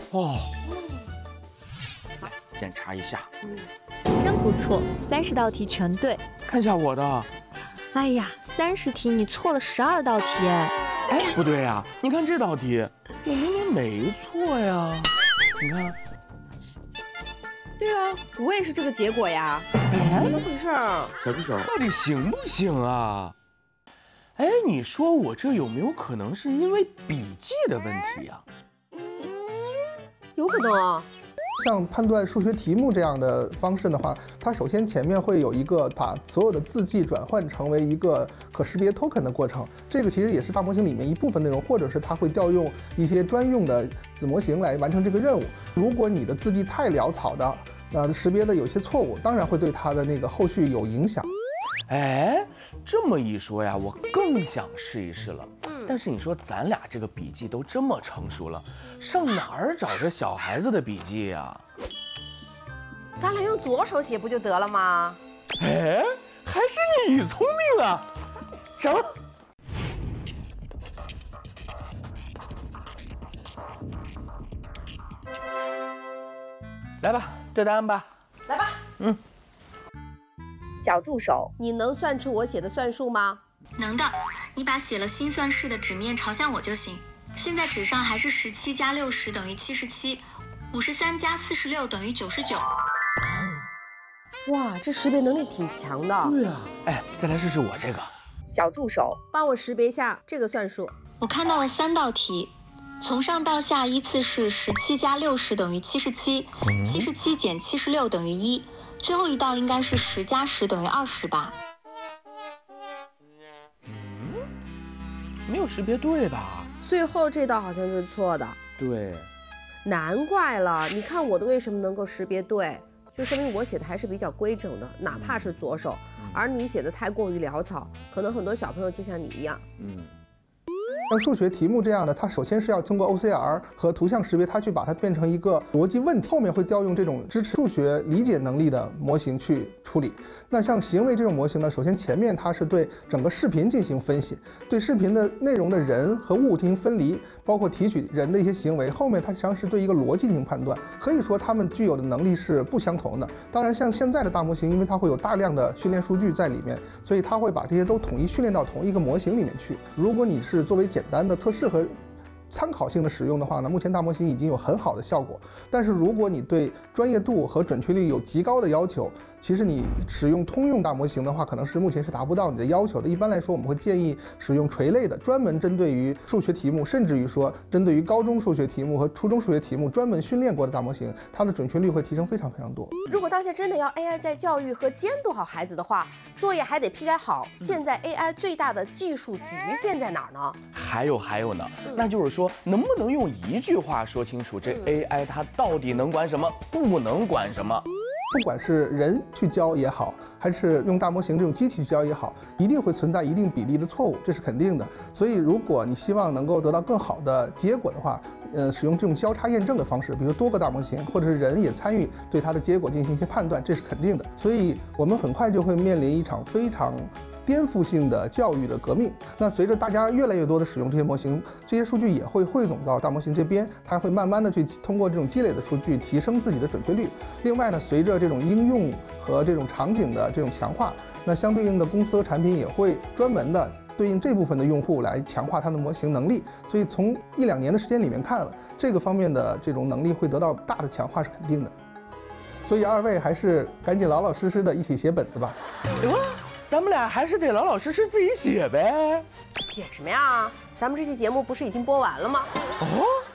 哦，来检查一下。 真不错，30道题全对。 看一下我的。 哎呀，30题你错了12道题哎。 哎，不对呀，你看这道题，我明明没错呀。你看。 对啊，我也是这个结果呀。怎么回事？ 小助手， 到底行不行啊？哎，你说我这有没有可能是因为笔记的问题啊？ 有可能啊。 像判断数学题目这样的方式的话，它首先前面会有一个把所有的字迹转换成为一个可识别 token 的过程，这个其实也是大模型里面一部分内容，或者是它会调用一些专用的子模型来完成这个任务。如果你的字迹太潦草的，识别的有些错误，当然会对它的那个后续有影响。 哎，这么一说呀，我更想试一试了。但是你说咱俩这个笔记都这么成熟了，上哪儿找这小孩子的笔记呀？ 咱俩用左手写不就得了吗？ 哎，还是你聪明啊！整。来吧，对答案吧。 来吧。小助手，你能算出我写的算术吗？ 能的，你把写了心算式的纸面朝向我就行。现在纸上还是17加60等于77，53加46等于99。 哇，这识别能力挺强的。 对啊，哎，再来试试我这个。 小助手，帮我识别一下这个算术。 我看到了3道题，从上到下依次是17加60等于77，77减76等于1，最后一道应该是10加10等于20吧？ 没有识别对吧？ 最后这道好像是错的。 对， 难怪了，你看我的为什么能够识别对，就说明我写的还是比较规整的，哪怕是左手，而你写的太过于潦草，可能很多小朋友就像你一样。 像数学题目这样的，它首先是要通过 OCR 和图像识别，它去把它变成一个逻辑问题，后面会调用这种支持数学理解能力的模型去处理。那像行为这种模型呢，首先前面它是对整个视频进行分析，对视频的内容的人和物进行分离，包括提取人的一些行为，后面它实际上是对一个逻辑进行判断。可以说它们具有的能力是不相同的。当然，像现在的大模型，因为它会有大量的训练数据在里面，所以它会把这些都统一训练到同一个模型里面去。如果你是作为简单的测试和参考性的使用的话呢，目前大模型已经有很好的效果。但是如果你对专业度和准确率有极高的要求，其实你使用通用大模型的话，可能是目前是达不到你的要求的。一般来说，我们会建议使用垂类的，专门针对于数学题目，甚至于说针对于高中数学题目和初中数学题目专门训练过的大模型，它的准确率会提升非常非常多。 如果当下真的要 AI 在教育和监督好孩子的话，作业还得批改好。现在 AI 最大的技术局限在哪儿呢？ 还有呢，那就是说，能不能用一句话说清楚这 AI 它到底能管什么，不能管什么？ 不管是人去教也好，还是用大模型这种机器去教也好，一定会存在一定比例的错误，这是肯定的。所以，如果你希望能够得到更好的结果的话，使用这种交叉验证的方式，比如多个大模型，或者是人也参与对它的结果进行一些判断，这是肯定的。所以，我们很快就会面临一场非常颠覆性的教育的革命。那随着大家越来越多的使用这些模型，这些数据也会汇总到大模型这边，它会慢慢的去通过这种积累的数据提升自己的准确率。另外呢，随着这种应用和这种场景的这种强化，那相对应的公司和产品也会专门的对应这部分的用户来强化它的模型能力。所以从1-2年的时间里面看了，这个方面的这种能力会得到大的强化是肯定的。所以二位还是赶紧老老实实的一起写本子吧。 咱们俩还是得老老实实自己写呗。 写什么呀？咱们这期节目不是已经播完了吗？ 哦。